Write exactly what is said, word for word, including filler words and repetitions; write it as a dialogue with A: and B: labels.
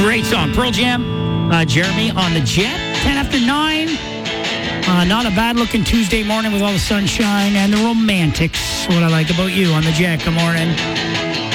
A: Great song. Pearl Jam, uh, Jeremy on the Jet, ten after nine. Uh, not a bad-looking Tuesday morning with all the sunshine and the romantics. What I like about you on the Jet. Good morning.